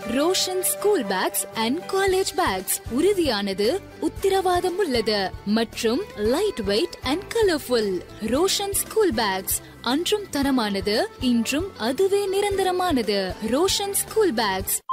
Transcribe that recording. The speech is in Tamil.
Roshan school packs and college bags உறுதியானது, உத்தரவாதம் உள்ளது மற்றும் light weight and colourful. Roshan school packs அன்றும் தரமானது, இன்றும் அதுவே நிரந்தரமானது. Roshan school packs.